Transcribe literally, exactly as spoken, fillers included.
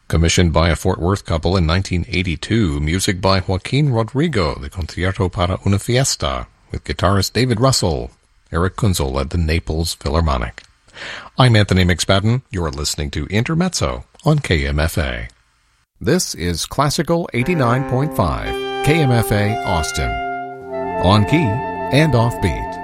Commissioned by a Fort Worth couple in nineteen eighty-two, music by Joaquin Rodrigo, the Concierto para una Fiesta, with guitarist David Russell. Eric Kunzel led the Naples Philharmonic. I'm Anthony McSpadden. You're listening to Intermezzo on K M F A. This is Classical eighty-nine point five, K M F A Austin. On key and off beat.